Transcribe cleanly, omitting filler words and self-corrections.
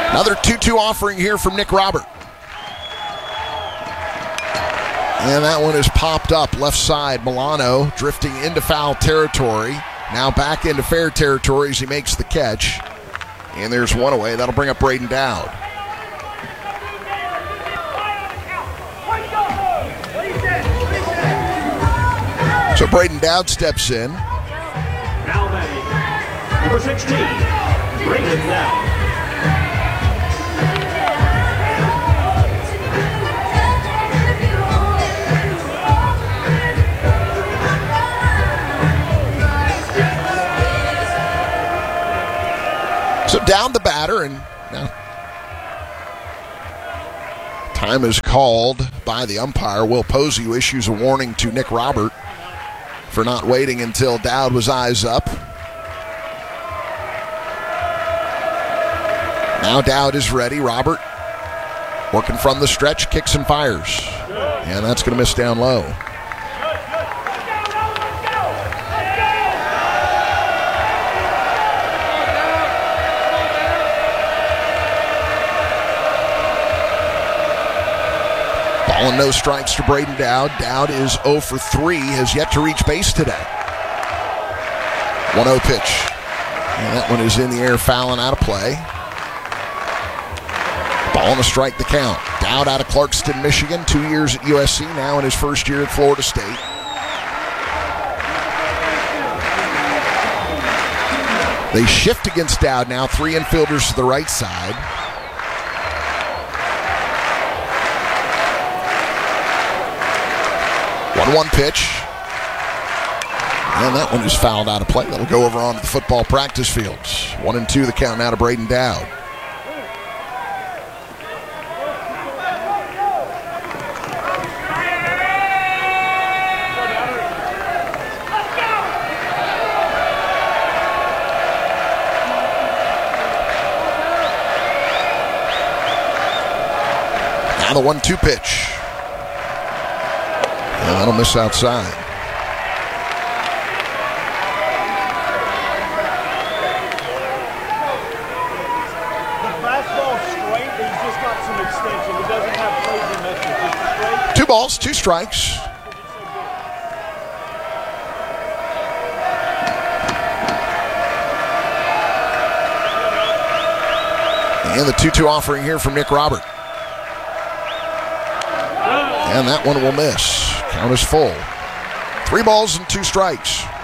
Another 2-2 offering here from Nick Robert. And that one is popped up left side. Milano drifting into foul territory. Now back into fair territory as he makes the catch. And there's one away. That'll bring up Braden Dowd. So Braden Dowd steps in. Now batting, number 16, Braden Dowd. So down the batter, and now time is called by the umpire. Will Posey, who issues a warning to Nick Robert for not waiting until Dowd was eyes up. Now Dowd is ready. Robert working from the stretch, kicks and fires. And that's going to miss down low. Ball and no strikes to Braden Dowd. Dowd is 0 for 3, has yet to reach base today. 1-0 pitch. And that one is in the air, fouling out of play. Ball and a strike the count. Dowd out of Clarkston, Michigan, 2 years at USC, now in his first year at Florida State. They shift against Dowd now, 3 infielders to the right side. 1-1 pitch. And that one is fouled out of play. That'll go over onto the football practice fields. 1-2 the count now to Braden Dowd. Now the 1-2 pitch. And that'll miss outside. The fastball straight, but he's just got some extension. He doesn't have crazy message. Just straight. 2 balls, 2 strikes. And the 2-2 offering here from Nick Robert. And that one will miss. Count is full. 3 balls and 2 strikes.